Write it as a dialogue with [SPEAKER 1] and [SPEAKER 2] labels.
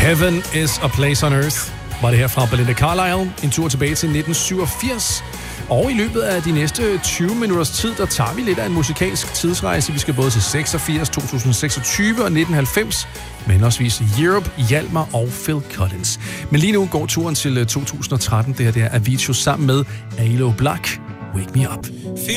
[SPEAKER 1] Heaven is a Place on Earth var det her fra Belinda Carlisle. En tur tilbage til 1987. Og i løbet af de næste 20 minutters tid, der tager vi lidt af en musikalsk tidsrejse. Vi skal både til 86, 2026 og 1990. Men henholdsvis Europe, Hjalmar og Phil Collins. Men lige nu går turen til 2013. Det her er Avicii sammen med Aloe Blacc. Wake Me Up.